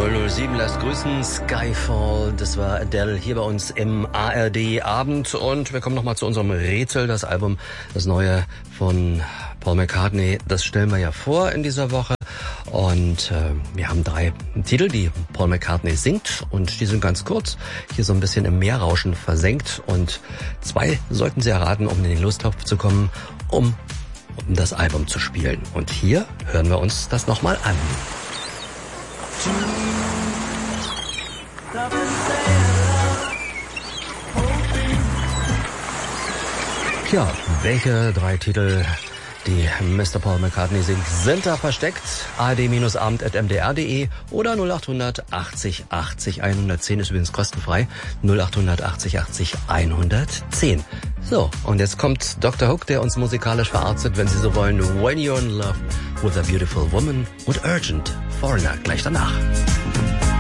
007 lässt grüßen, Skyfall, das war Adele hier bei uns im ARD Abend und wir kommen nochmal zu unserem Rätsel, das Album, das neue von Paul McCartney, das stellen wir ja vor in dieser Woche und wir haben 3 Titel, die Paul McCartney singt und die sind ganz kurz, hier so ein bisschen im Meerrauschen versenkt und 2 sollten Sie erraten, um in den Lostopf zu kommen, um das Album zu spielen. Und hier hören wir uns das nochmal an. Tja, welche 3 Titel, die Mr. Paul McCartney singt, sind da versteckt? ard-abend@mdr.de oder 0800 80 80 110 ist übrigens kostenfrei. 0800 80 80 110. So, und jetzt kommt Dr. Hook, der uns musikalisch verarztet, wenn Sie so wollen. When You're in Love with a Beautiful Woman und Urgent Foreigner gleich danach.